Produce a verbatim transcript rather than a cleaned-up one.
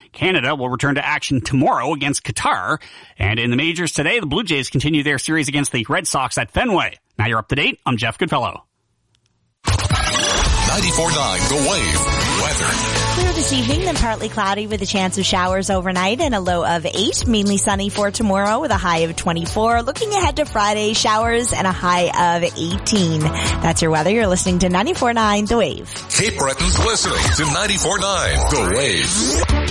Canada will return to action tomorrow against Qatar. And in the majors today, the Blue Jays continue their series against the Red Sox at Fenway. Now you're up to date. I'm Jeff Goodfellow. ninety-four point nine The Wave. Weather. Clear this evening, then partly cloudy with a chance of showers overnight and a low of eight. Mainly sunny for tomorrow with a high of twenty-four. Looking ahead to Friday, showers and a high of eighteen. That's your weather. You're listening to ninety-four point nine The Wave. Cape Breton's listening to ninety-four point nine The Wave.